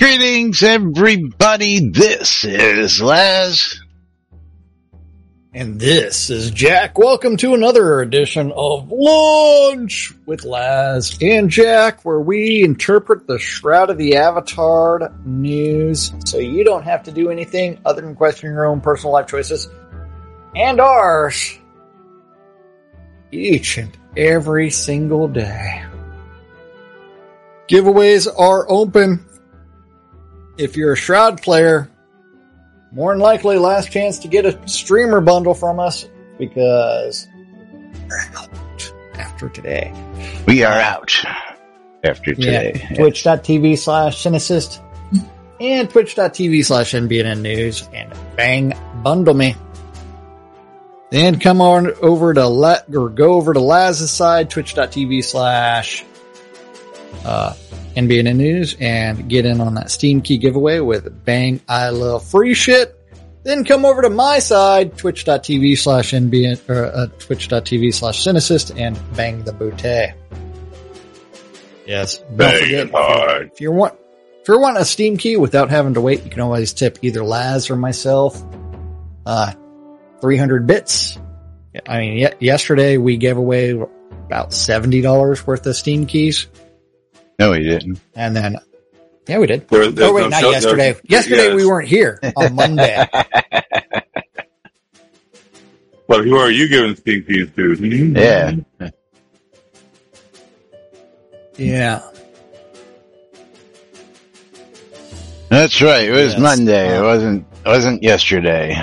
Greetings, everybody. This is Laz. And this is Jack. Welcome to another edition of Lunch with Laz and Jack, where we interpret the Shroud of the Avatar news so you don't have to do anything other than question your own personal life choices and ours each and every single day. Giveaways are open. If you're a Shroud player, more than likely last chance to get a streamer bundle from us because we're out after today. We are out after today. Yeah, Twitch.tv/Cinesist and Twitch.tv/NBNN News and bang, bundle me. Then come on over to go over to Laz's side, Twitch.tv/NBNN News, and get in on that Steam Key giveaway with Bang I Love Free Shit. Then come over to my side, Twitch.tv/Cinesist, and bang the booty. Yes. Don't forget, if you're wanting a Steam Key without having to wait, you can always tip either Laz or myself 300 bits. I mean, yesterday we gave away about $70 worth of Steam Keys. No, we didn't. And then, yeah, we did. Not yesterday. Yesterday we weren't here on Monday. Well, who are you giving Steam Keys to? Yeah. Yeah. That's right. It was Monday. It wasn't yesterday.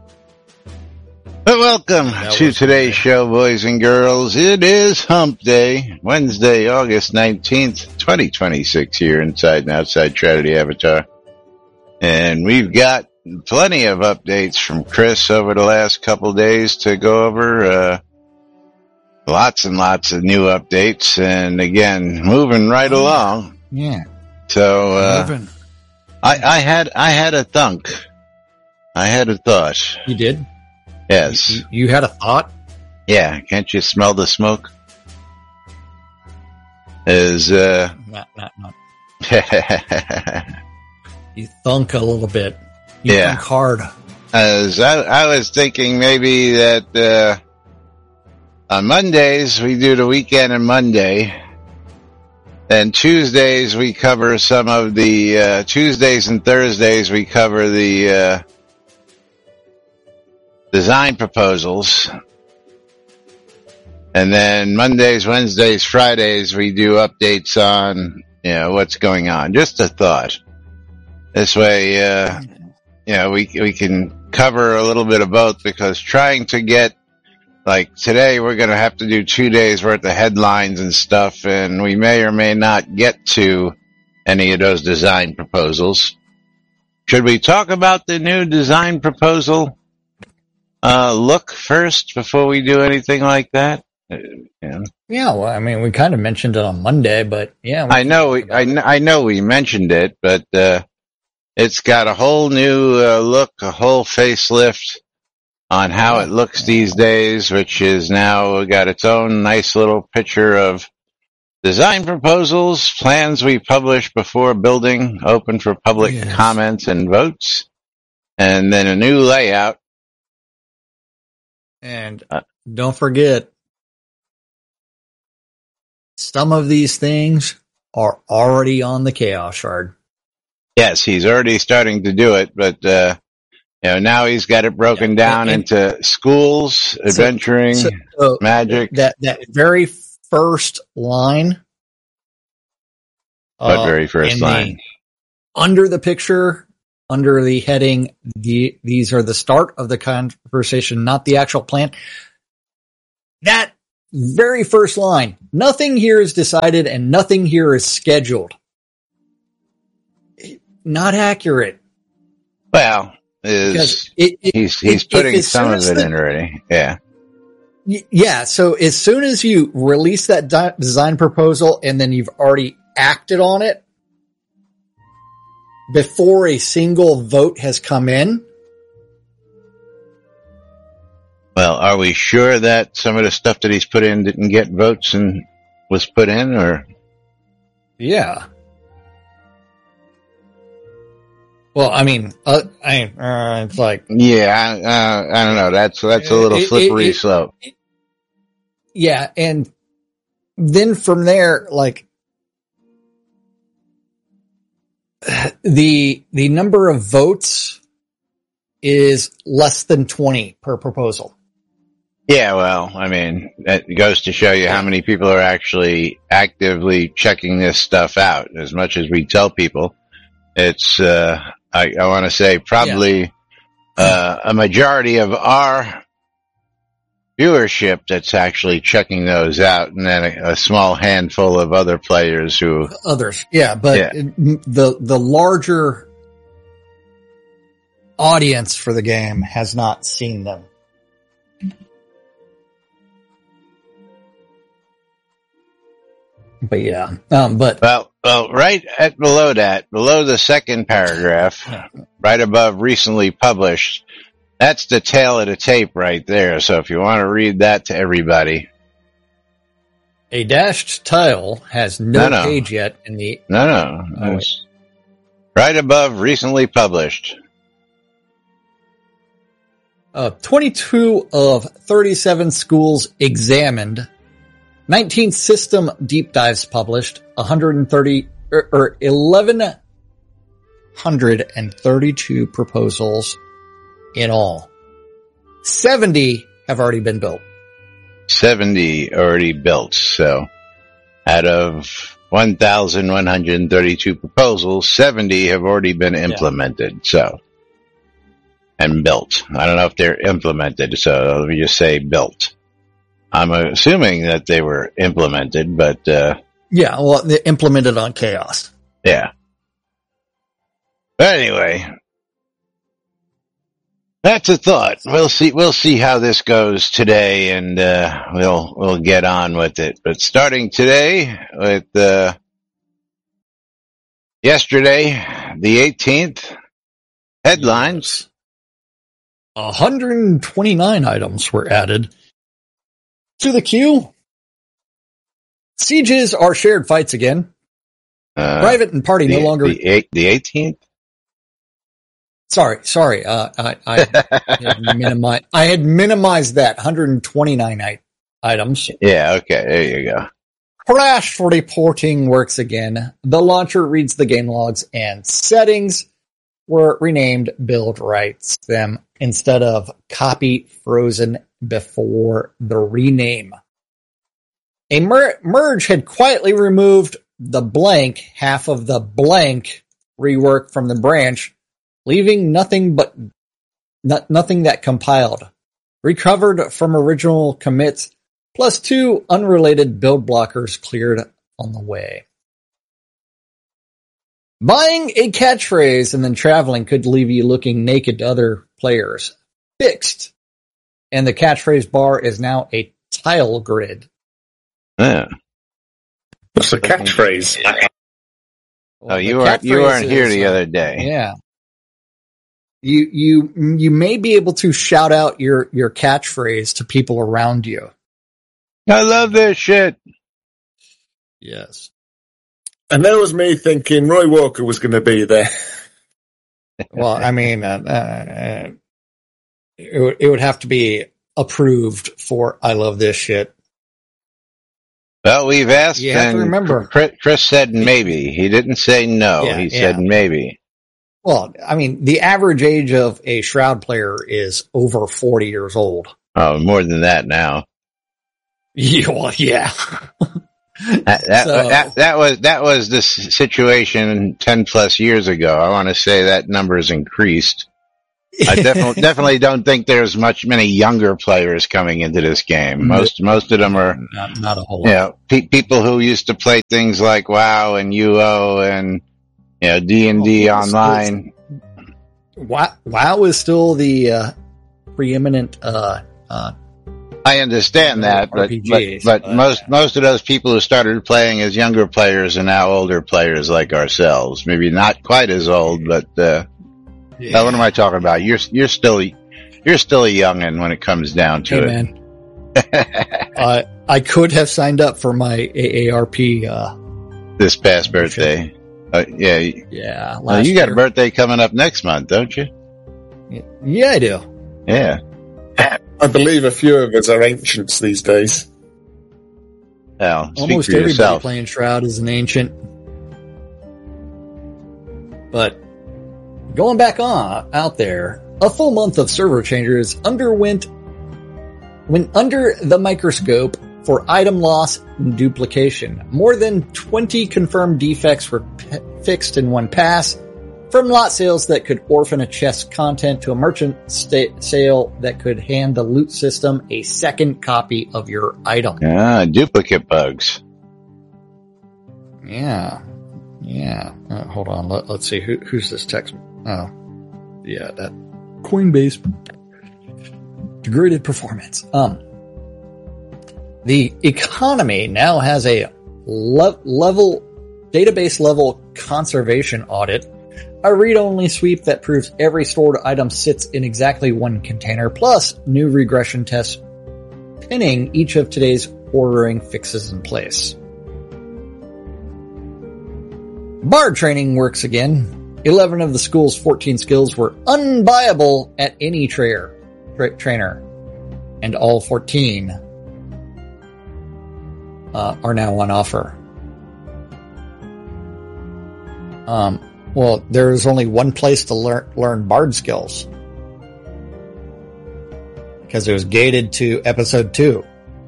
But welcome to today's show, boys and girls. It is Hump Day, Wednesday, August 19th, 2026 here inside and outside Shroud of the Avatar. And we've got plenty of updates from Chris over the last couple days to go over. Lots and lots of new updates. And again, moving right along. Yeah. So, I had a thunk. I had a thought. You did? Yes. You had a thought? Yeah. Can't you smell the smoke? Not. You thunk a little bit. You thunk hard. As I was thinking maybe that, on Mondays we do the weekend and Monday. And Tuesdays we cover some of the, Tuesdays and Thursdays we cover the, design proposals. And then Mondays, Wednesdays, Fridays, we do updates on, what's going on. Just a thought. This way, we can cover a little bit of both, because trying to get, like today, we're going to have to do 2 days worth of headlines and stuff, and we may or may not get to any of those design proposals. Should we talk about the new design proposal look first before we do anything like that? Yeah, well, I mean, we kind of mentioned it on Monday, but yeah. I know we mentioned it, but it's got a whole new look, a whole facelift on how it looks these days, which is now got its own nice little picture of design proposals, plans we publish before building, open for public comments and votes, and then a new layout. And don't forget, some of these things are already on the Chaos Shard. Yes, he's already starting to do it, but now he's got it broken down into schools, adventuring, magic. That very first line. What very first line? Under the picture. Under the heading, these are the start of the conversation, not the actual plan. That very first line, nothing here is decided and nothing here is scheduled. Not accurate. Well, he's putting some of it in already. Yeah. Yeah. So as soon as you release that design proposal and then you've already acted on it, before a single vote has come in. Well, are we sure that some of the stuff that he's put in didn't get votes and was put in, or? Yeah. Well, I mean, it's like, yeah, I don't know. That's a little slippery slope. Yeah, and then from there, like the number of votes is less than 20 per proposal. Yeah, well, I mean, that goes to show you how many people are actually actively checking this stuff out. As much as we tell people, it's, I want to say probably, a majority of our viewership that's actually checking those out, and then a small handful of other players who... Others, yeah, but the larger audience for the game has not seen them. But yeah, well, right below the second paragraph, right above recently published, that's the tail of the tape right there. So if you want to read that to everybody. A dashed tile has no page yet in the... No. It's right above recently published. 22 of 37 schools examined, 19 system deep dives published, 1,132 proposals in all. 70 have already been built. 70 already built. So out of 1,132 proposals, 70 have already been implemented. So, and built. I don't know if they're implemented. So let me just say built. I'm assuming that they were implemented, but, yeah, well, they implemented on Chaos. Yeah. But anyway, that's a thought. We'll see how this goes today, and, we'll get on with it. But starting today with, yesterday, the 18th, headlines. 129 items were added to the queue. Sieges are shared fights again. Private and party no longer. The 18th? Sorry. I had minimized that. 129 items. Yeah, okay. There you go. Crash reporting works again. The launcher reads the game logs, and settings were renamed build writes them instead of copy frozen before the rename. A merge had quietly removed the blank half of the blank rework from the branch, leaving nothing that compiled. Recovered from original commits, plus 2 unrelated build blockers cleared on the way. Buying a catchphrase and then traveling could leave you looking naked to other players. Fixed. And the catchphrase bar is now a tile grid. Yeah. What's a catchphrase? Well, you weren't here the other day. Yeah. You may be able to shout out your catchphrase to people around you. I love this shit. Yes. And that was me thinking Roy Walker was going to be there. Well, I mean, it would have to be approved for I love this shit. Well, we've asked, you have to remember. Chris said maybe. He didn't say no. He said maybe. Well, I mean, the average age of a Shroud player is over 40 years old. Oh, more than that now. Yeah, well, yeah. That was the situation 10 plus years ago. I want to say that number has increased. I definitely don't think there's many younger players coming into this game. Most of them are not a whole lot. People who used to play things like WoW and UO and D&D online. WoW is still the preeminent. I understand that, but most of those people who started playing as younger players are now older players like ourselves. Maybe not quite as old, but what am I talking about? You're still a youngin' when it comes down to it. Man. I could have signed up for my AARP this past birthday. Yeah. Yeah. Well, you got a birthday coming up next month, don't you? Yeah, I do. Yeah. I believe a few of us are ancients these days. Well, speak Almost for everybody yourself. playing Shroud is an ancient. But going back out there, a full month of server changes went under the microscope for item loss and duplication. More than 20 confirmed defects were fixed in one pass, from lot sales that could orphan a chest content to a merchant sale that could hand the loot system a second copy of your item. Duplicate bugs. Yeah. Hold on. Let's see. Who's this text? Oh, yeah, that Coinbase degraded performance. The economy now has a database level conservation audit, a read-only sweep that proves every stored item sits in exactly one container, plus new regression tests pinning each of today's ordering fixes in place. Bard training works again. 11 of the school's 14 skills were unbuyable at any trainer, and all 14 are now on offer. Well, there's only one place to learn Bard skills, because it was gated to episode 2.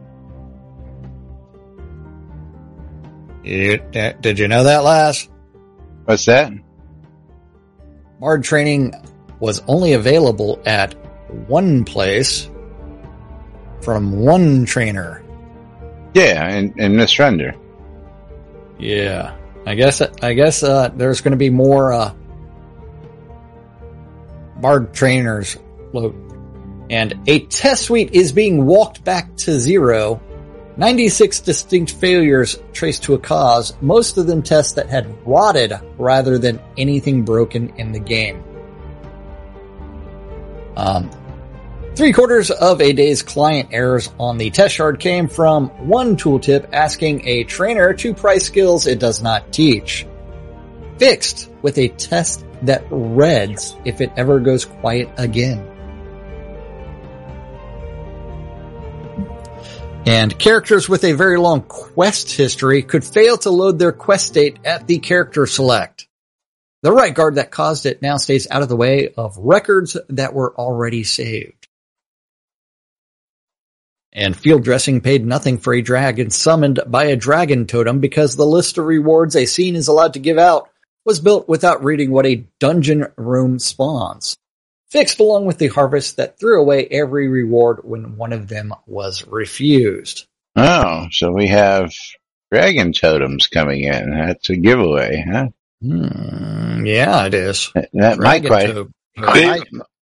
Did you know that, Lass? What's that? Bard training was only available at one place from one trainer. Yeah, and Misrender. Yeah. I guess there's going to be more Bard trainers. And a test suite is being walked back to zero. 96 distinct failures traced to a cause, most of them tests that had rotted rather than anything broken in the game. 3/4 of a day's client errors on the test shard came from one tooltip asking a trainer to price skills it does not teach. Fixed with a test that reads if it ever goes quiet again. And characters with a very long quest history could fail to load their quest state at the character select. The right guard that caused it now stays out of the way of records that were already saved. And field dressing paid nothing for a dragon summoned by a dragon totem because the list of rewards a scene is allowed to give out was built without reading what a dungeon room spawns. Fixed along with the harvest that threw away every reward when one of them was refused. Oh, so we have dragon totems coming in. That's a giveaway, huh? Yeah, it is. That my question. Go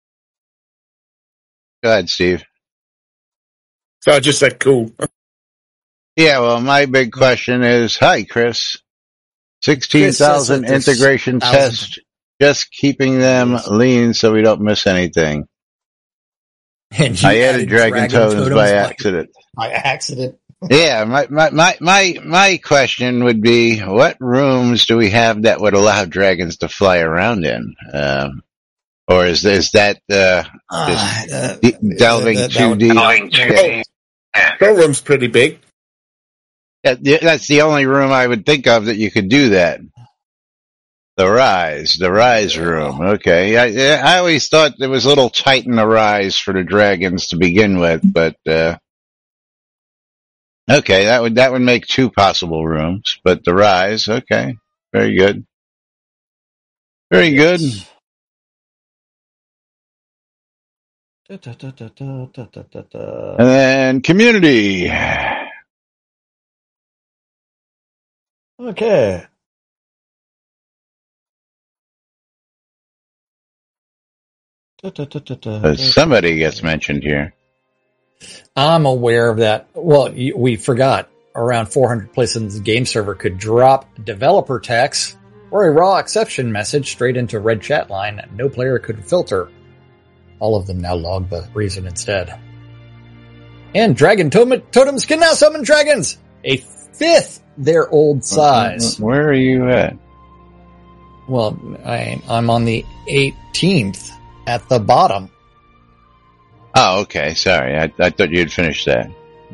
ahead, Steve. So I just said cool. Yeah, well, my big question is, hi, Chris. 16,000 integration tests, just keeping them lean so we don't miss anything. I added dragon totems by accident. By accident. Yeah, my question would be, what rooms do we have that would allow dragons to fly around in? Or is that delving too deep? That room's pretty big. That's the only room I would think of that you could do that. The Rise room. Okay, I always thought it was a little tight in the Rise for the dragons to begin with, but okay, that would make 2 possible rooms. But the Rise, okay, very good, very good. And then community. Okay. Somebody gets mentioned here. I'm aware of that. Well, we forgot. Around 400 places in the game server could drop developer text or a raw exception message straight into red chat line that no player could filter. All of them now log the reason instead. And dragon totems can now summon dragons! A 5th their old size. Where are you at? Well, I'm on the 18th at the bottom. Oh, okay. Sorry. I thought you had finished that.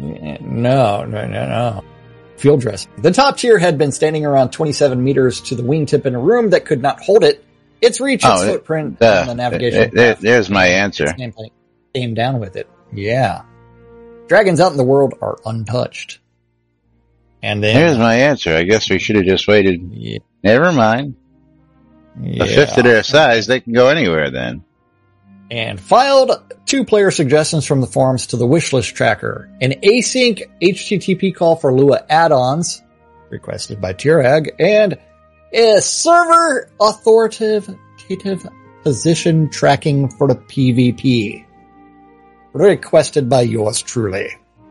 No. Field dress. The top tier had been standing around 27 meters to the wingtip in a room that could not hold it. Its reach, its footprint on the navigation. There's my answer. Came down with it. Yeah. Dragons out in the world are untouched. And then here's my answer. I guess we should have just waited. Yeah. Never mind. A fifth of their size, they can go anywhere then. And filed 2-player suggestions from the forums to the wishlist tracker. An async HTTP call for Lua add-ons, requested by Tirag, and a server authoritative position tracking for the PvP, requested by yours truly.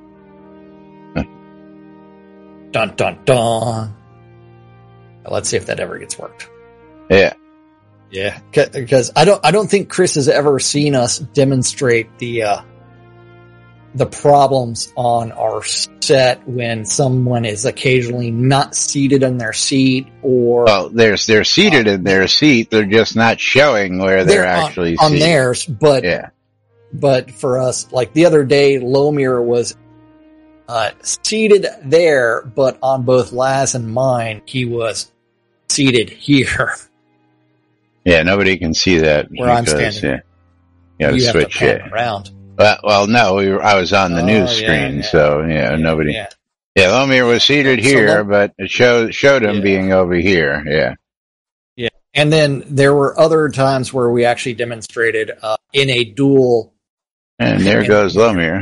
Dun dun dun. Let's see if that ever gets worked. Yeah. Yeah, because I don't think Chris has ever seen us demonstrate the problems on our set when someone is occasionally not seated in their seat, or well, they're seated in their seat. They're just not showing where they're actually on theirs. But yeah. But for us, like the other day, Lomir was seated there, but on both Laz and mine, he was seated here. Yeah, nobody can see that where I'm standing. Yeah, you have switch to pan around. Well, no, I was on the news screen, so nobody. Yeah, Lomir was seated here, but it showed him being over here. Yeah. Yeah, and then there were other times where we actually demonstrated in a duel. And there goes Lomir.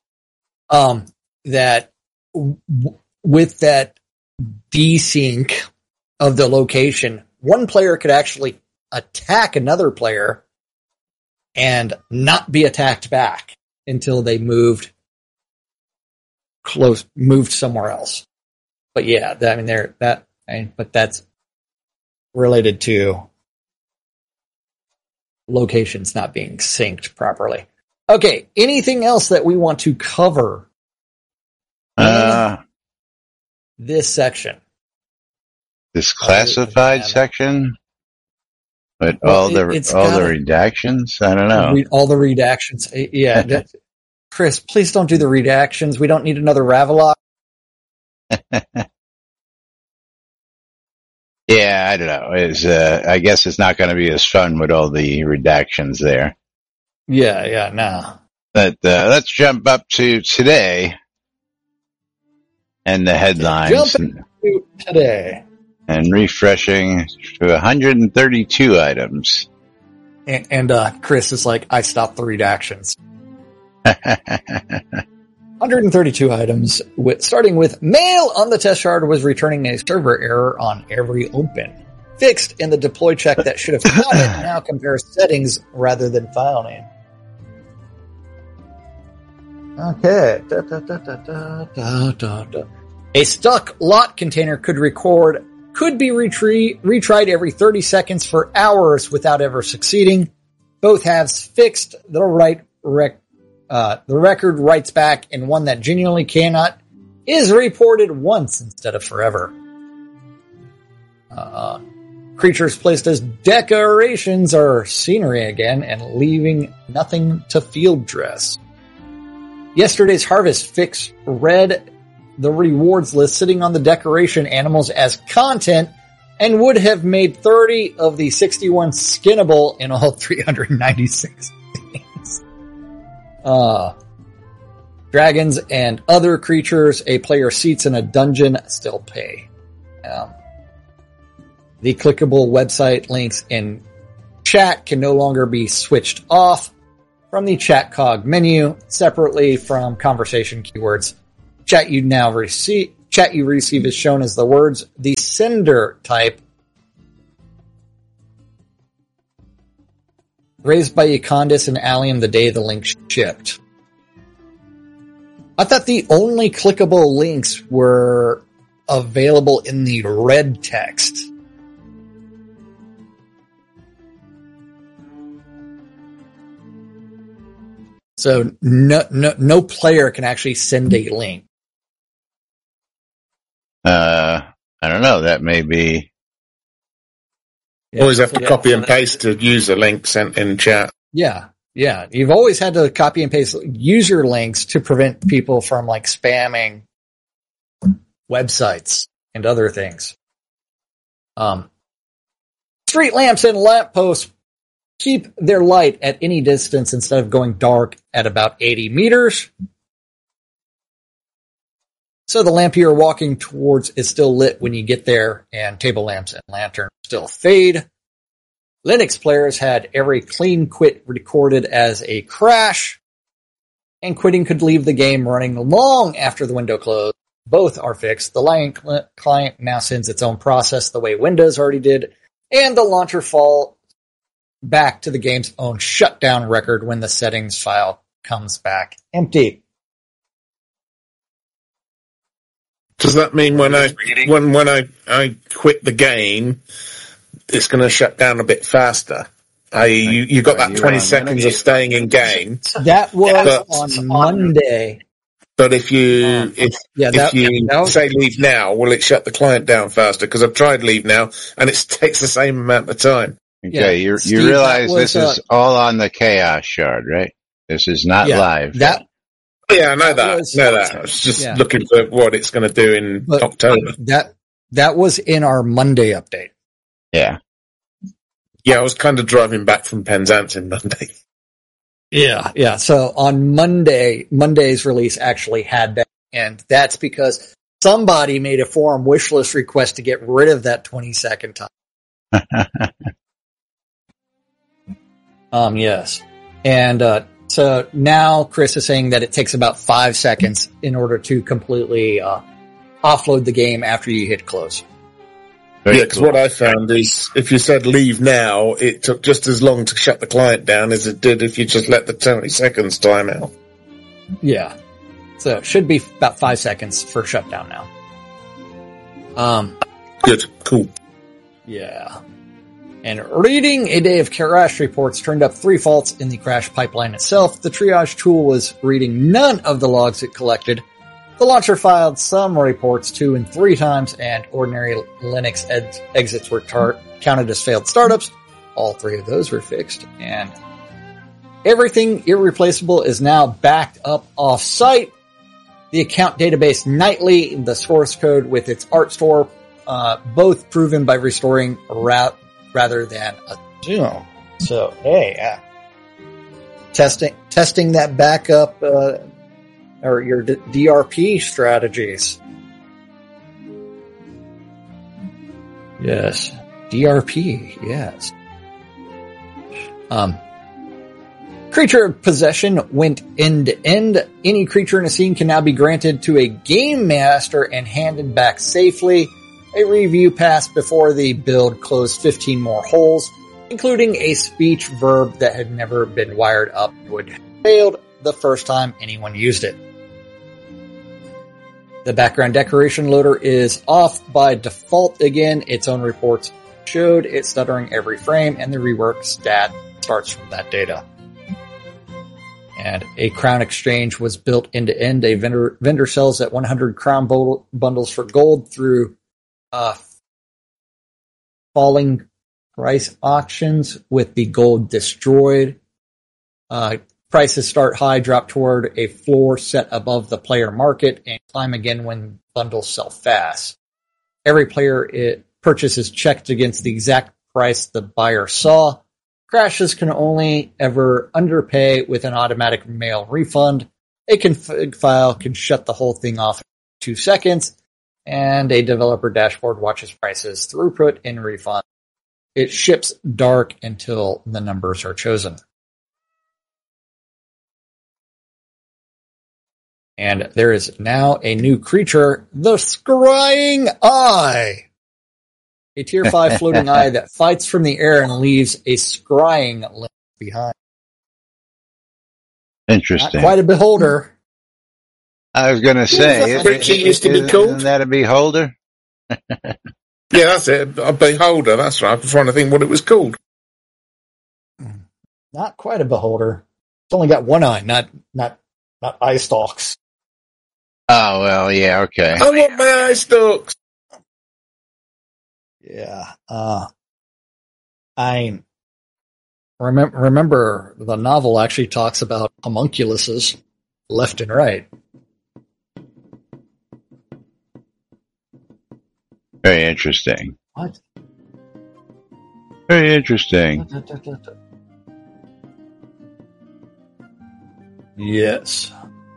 That with that desync of the location, one player could actually attack another player and not be attacked back until they moved somewhere else. But yeah, but that's related to locations not being synced properly. Okay, anything else that we want to cover in this section? This classified section? But all the redactions? I don't know. All the redactions. Yeah. Chris, please don't do the redactions. We don't need another Ravelock. Yeah, I don't know. I guess it's not going to be as fun with all the redactions there. Yeah, no. But let's jump up to today and the headlines. To today. And refreshing to 132 items. And Chris is like, I stopped the redactions. 132 items, starting with mail on the test shard was returning a server error on every open. Fixed in the deploy check that should have caught it, now compares settings rather than file name. Okay. A stuck lot container could be retried every 30 seconds for hours without ever succeeding. Both halves fixed. The record writes back, and one that genuinely cannot is reported once instead of forever. Creatures placed as decorations are scenery again and leaving nothing to field dress. Yesterday's harvest fix read the rewards list sitting on the decoration animals as content and would have made 30 of the 61 skinnable in all 396 things. Dragons and other creatures a player seats in a dungeon still pay. The clickable website links in chat can no longer be switched off from the chat cog menu separately from conversation keywords. Chat you receive is shown as the words the sender type raised by Econdis and Allium the day the link shipped. I thought the only clickable links were available in the red text. So no player can actually send a link. I don't know. That may be Yeah. Always have to copy and paste to user link sent in chat. Yeah. Yeah. You've always had to copy and paste user links to prevent people from like spamming websites and other things. Street lamps and lampposts keep their light at any distance instead of going dark at about 80 meters. So the lamp you're walking towards is still lit when you get there, and table lamps and lanterns still fade. Linux players had every clean quit recorded as a crash, and quitting could leave the game running long after the window closed. Both are fixed. The Lion client now sends its own process the way Windows already did, and the launcher falls back to the game's own shutdown record when the settings file comes back empty. Does that mean when I quit the game, it's going to shut down a bit faster? You got that 20 seconds of staying in game. That was on Monday. But if you say leave now, will it shut the client down faster? Because I've tried leave now, and it takes the same amount of time. Okay, you realize this is all on the Chaos Shard, right? This is not live. I know that. I was just looking for what it's going to do in October. That was in our Monday update. Yeah. Yeah, I was kind of driving back from Penzance in Monday. Yeah. So on Monday's release actually had that, and that's because somebody made a forum wishlist request to get rid of that 20-second time. Yes. And so now Chris is saying that it takes about 5 seconds in order to completely offload the game after you hit close. Because what I found is if you said leave now, it took just as long to shut the client down as it did if you just let the 20 seconds time out. Yeah. So it should be about 5 seconds for shutdown now. Good. Cool. Yeah. And reading a day of crash reports turned up 3 faults in the crash pipeline itself. The triage tool was reading none of the logs it collected. The launcher filed some reports 2 and 3 times, and ordinary Linux exits were counted as failed startups. All 3 of those were fixed, and everything irreplaceable is now backed up off-site. The account database nightly, the source code with its art store, both proven by restoring rather than assume. So, hey, testing that backup, or your DRP strategies. Yes. DRP, yes. Creature possession went end to end. Any creature in a scene can now be granted to a game master and handed back safely. A review passed before the build closed 15 more holes, including a speech verb that had never been wired up would have failed the first time anyone used it. The background decoration loader is off by default again. Its own reports showed it stuttering every frame, and the rework stat starts from that data. And a crown exchange was built end to end. A vendor sells at 100 crown bundles for gold through falling price auctions with the gold destroyed. Prices start high, drop toward a floor set above the player market, and climb again when bundles sell fast. Every player purchases checked against the exact price the buyer saw. Crashes can only ever underpay with an automatic mail refund. A config file can shut the whole thing off in 2 seconds, and a developer dashboard watches prices, throughput, and refund. It ships dark until the numbers are chosen. And there is now a new creature, the Scrying Eye. A tier 5 floating eye that fights from the air and leaves a scrying link behind. Interesting. Not quite a beholder. I was going to say, isn't that a beholder? Yeah, that's it. A beholder, that's right. I'm trying to think what it was called. Not quite a beholder. It's only got one eye, not eye stalks. Oh, well, yeah, okay. I want my eye stalks. Yeah. I remember the novel actually talks about homunculuses left and right. Very interesting. What? Very interesting. Yes.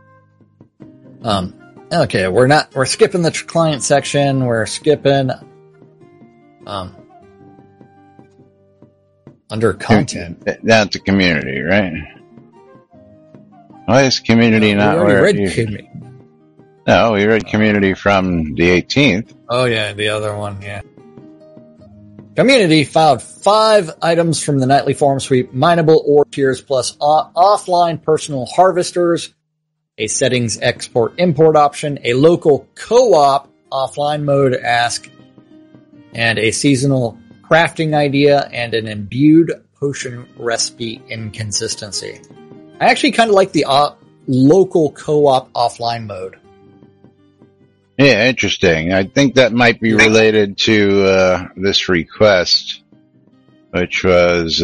Okay, we're skipping the client section. We're skipping, under content. Down to community, right? Why is community not where? We read community. No, we read community from the 18th. Oh yeah, the other one, yeah. Community filed 5 items from the nightly farm sweep, mineable ore tiers plus offline personal harvesters, a settings export import option, a local co-op offline mode ask, and a seasonal crafting idea, and an imbued potion recipe inconsistency. I actually kind of like the local co-op offline mode. Yeah, interesting. I think that might be related to this request, which was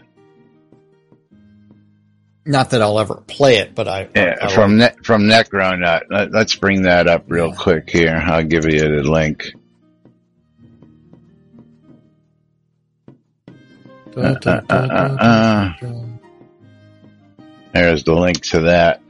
not that I'll ever play it, but from Necronut. Let's bring that up real quick here. I'll give you the link. There's the link to that.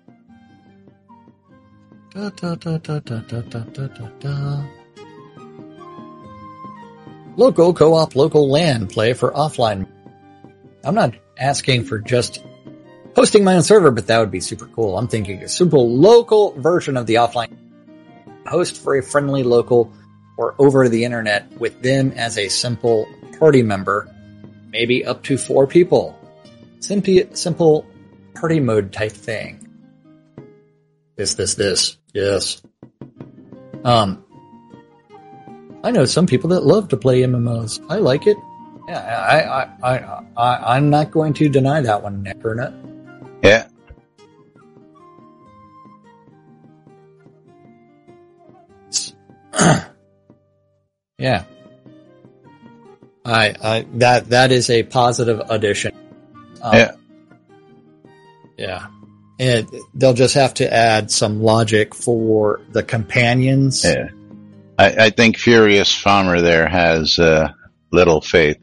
Local co-op, local LAN play for offline. I'm not asking for just hosting my own server, but that would be super cool. I'm thinking a simple local version of the offline host for a friendly local or over the internet with them as a simple party member, maybe up to 4 people. Simple party mode type thing. This. Yes. I know some people that love to play MMOs. I like it. Yeah, I'm not going to deny that one, Necronut. Yeah. Yeah. That is a positive addition. Yeah. And they'll just have to add some logic for the companions. Yeah. I think Furious Farmer there has little faith.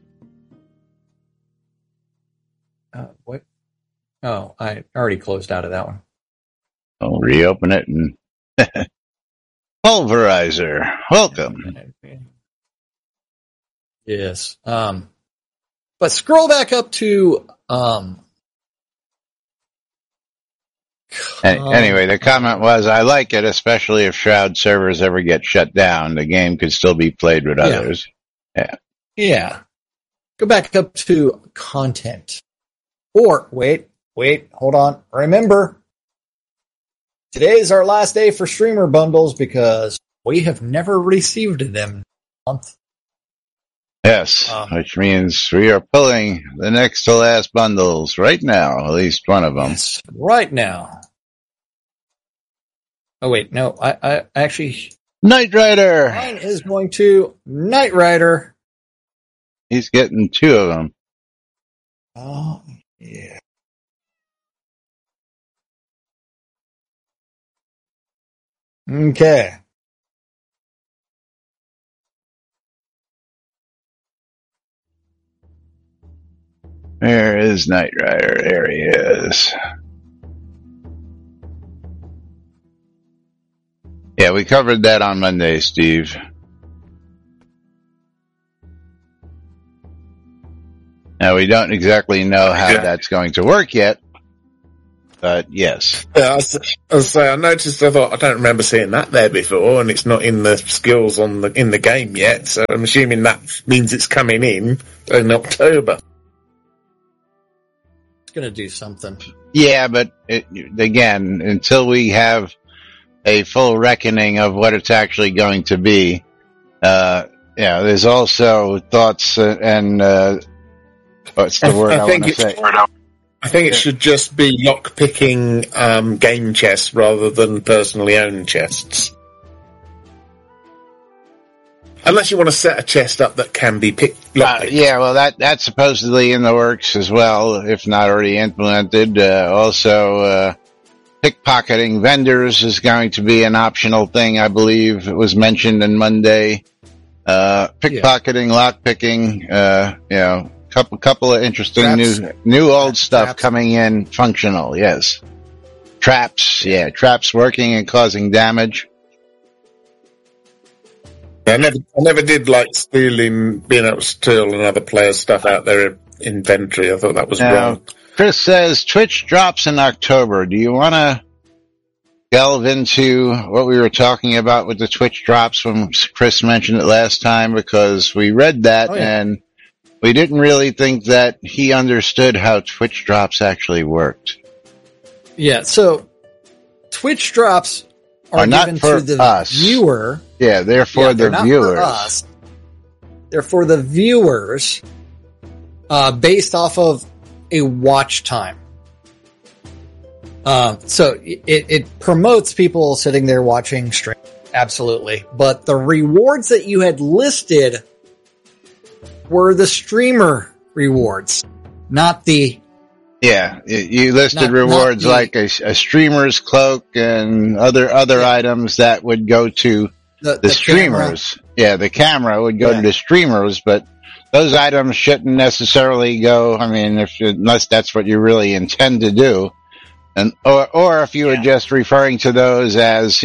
What? Oh, I already closed out of that one. I'll reopen it and Pulverizer, welcome. Yes. But scroll back up to anyway, the comment was, I like it, especially if Shroud servers ever get shut down. The game could still be played with others. Yeah. Go back up to content. Or, wait, hold on. Remember, today is our last day for streamer bundles because we have never received them month. Yes, which means we are pulling the next to last bundles right now, at least one of them. Yes, right now. Oh wait, no, I actually... Knight Rider! Mine is going to Knight Rider. He's getting 2 of them. Oh, yeah. Okay. Where is Knight Rider? There he is. Yeah, we covered that on Monday, Steve. Now, we don't exactly know how that's going to work yet, but yes. Yeah, I noticed, I thought, I don't remember seeing that there before, and it's not in the skills in the game yet, so I'm assuming that means it's coming in October. Going to do something. Yeah, but again, until we have a full reckoning of what it's actually going to be, there's also thoughts and what's the word I want to say? I think it should just be lock-picking game chests rather than personally owned chests. Unless you want to set a chest up that can be picked. Yeah, well, that's supposedly in the works as well, if not already implemented. Also, pickpocketing vendors is going to be an optional thing, I believe. It was mentioned on Monday. Pickpocketing, lockpicking, couple of interesting Traps. new old stuff Traps. coming in functional, yes. Traps, traps working and causing damage. I never did like being able to steal another player's stuff out their inventory. I thought that was wrong. Chris says Twitch drops in October. Do you want to delve into what we were talking about with the Twitch drops when Chris mentioned it last time? Because we read that and we didn't really think that he understood how Twitch drops actually worked. Yeah, so Twitch drops are not given for to the us. viewer. Yeah, they're for the not viewers. For us. They're for the viewers, based off of a watch time. So it promotes people sitting there watching stream. Absolutely. But the rewards that you had listed were the streamer rewards, not the... Yeah, you listed rewards like a streamer's cloak and other items that would go to the streamers. Camera. Yeah, the camera would go to the streamers, but those items shouldn't necessarily go, I mean, unless that's what you really intend to do. And, or if you were just referring to those as,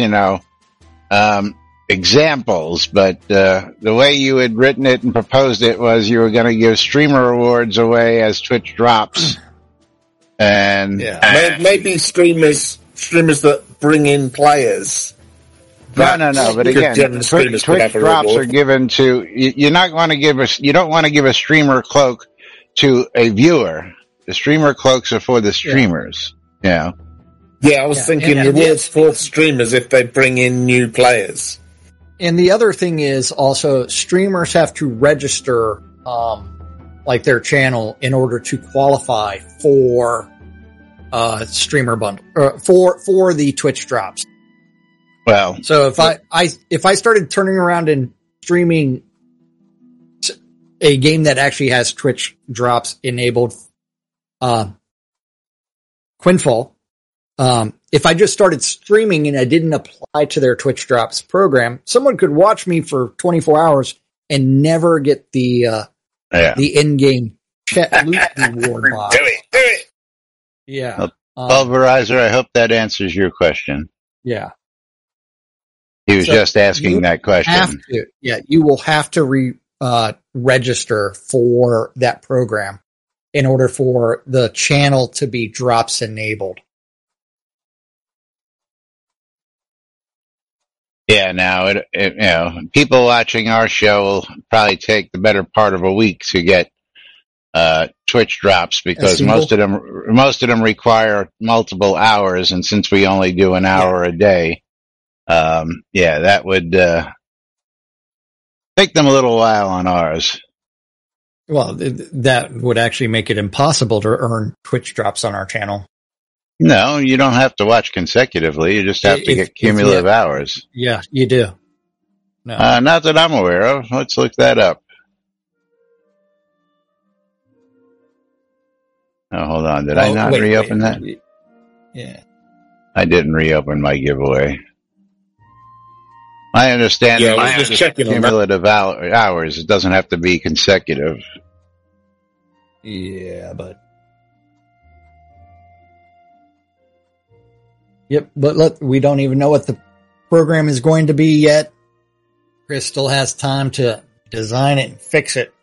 examples, but, the way you had written it and proposed it was you were going to give streamer rewards away as Twitch drops. And maybe streamers that bring in players. No. But again, Twitch drops are given to you don't want to give a streamer cloak to a viewer. The streamer cloaks are for the streamers. Yeah. Yeah, I was thinking rewards for streamers if they bring in new players. And the other thing is also streamers have to register like their channel in order to qualify for streamer bundle for the Twitch drops. Well, so if I started turning around and streaming a game that actually has Twitch drops enabled, Quinfall, if I just started streaming and I didn't apply to their Twitch drops program, someone could watch me for 24 hours and never get the in-game loot reward box. Do it. Yeah. Pulverizer, I hope that answers your question. Yeah. He was just asking that question. You will have to register for that program in order for the channel to be drops enabled. Yeah, now people watching our show will probably take the better part of a week to get Twitch drops because most of them require multiple hours, and since we only do an hour a day, that would take them a little while on ours. Well, that would actually make it impossible to earn Twitch drops on our channel. No, you don't have to watch consecutively. You just have to get cumulative hours. Yeah, you do. No. Not that I'm aware of. Let's look that up. Oh, hold on. Did I not reopen that? Yeah. I didn't reopen my giveaway. My understanding is just cumulative hours. It doesn't have to be consecutive. Yeah, but... Yep, but look, we don't even know what the program is going to be yet. Chris still has time to design it and fix it.